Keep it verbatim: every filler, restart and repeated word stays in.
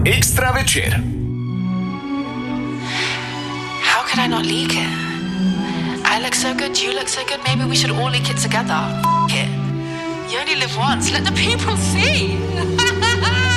Extra večer. How could I not leak it? I look so good, you look so good, maybe we should all leak it together. F*** it. You only live once, let the people see.